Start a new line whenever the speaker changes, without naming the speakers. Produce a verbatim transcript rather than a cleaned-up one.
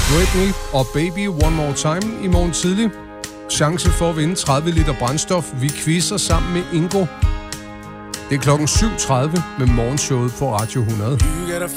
Britney og Baby One More Time i morgen tidlig. Chance for at vinde tredive liter brændstof. Vi quizzer sammen med Ingo. Det er klokken syv tredive med morgenshowet på Radio hundrede.
You got a